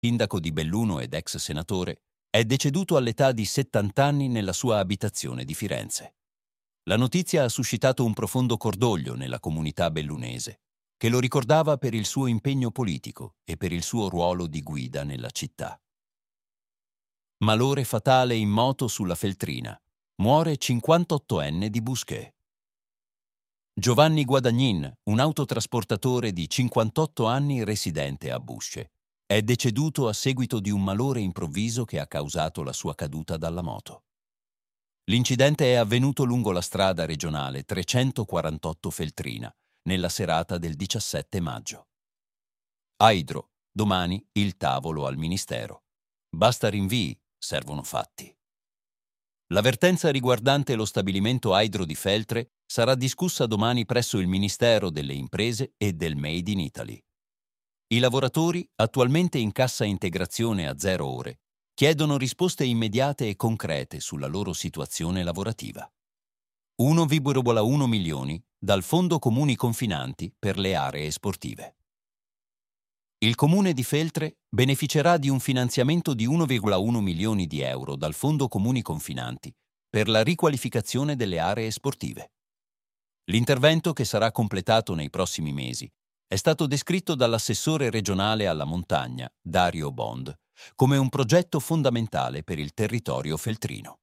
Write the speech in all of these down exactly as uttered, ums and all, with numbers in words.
sindaco di Belluno ed ex senatore, è deceduto all'età di settanta anni nella sua abitazione di Firenze. La notizia ha suscitato un profondo cordoglio nella comunità bellunese, che lo ricordava per il suo impegno politico e per il suo ruolo di guida nella città. Malore fatale in moto sulla Feltrina. Muore cinquantottenne di Busquet. Giovanni Guadagnin, un autotrasportatore di cinquantotto anni residente a Busce, è deceduto a seguito di un malore improvviso che ha causato la sua caduta dalla moto. L'incidente è avvenuto lungo la strada regionale trecentoquarantotto Feltrina, nella serata del diciassette maggio. Aidro, domani il tavolo al Ministero. Basta rinvii, servono fatti. L'avvertenza riguardante lo stabilimento Aidro di Feltre sarà discussa domani presso il Ministero delle Imprese e del Made in Italy. I lavoratori, attualmente in cassa integrazione a zero ore, chiedono risposte immediate e concrete sulla loro situazione lavorativa. uno virgola uno milioni dal Fondo Comuni Confinanti per le aree sportive. Il Comune di Feltre beneficerà di un finanziamento di uno virgola uno milioni di euro dal Fondo Comuni Confinanti per la riqualificazione delle aree sportive. L'intervento, che sarà completato nei prossimi mesi, è stato descritto dall'assessore regionale alla montagna, Dario Bond, come un progetto fondamentale per il territorio feltrino.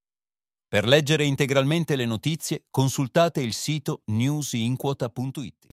Per leggere integralmente le notizie, consultate il sito newsinquota punto it.